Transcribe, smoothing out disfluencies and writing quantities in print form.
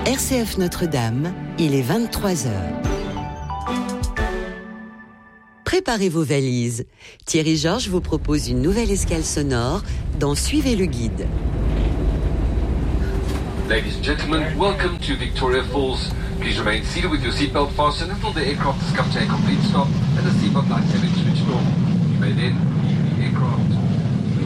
RCF Notre-Dame, il est 23h. Préparez vos valises. Thierry Georges vous propose une nouvelle escale sonore dans Suivez le guide. Ladies and gentlemen, welcome to Victoria Falls. Please remain seated with your seatbelt fastened until the aircraft has come to a complete stop and the seatbelt lights have been switched off. You may then leave the aircraft.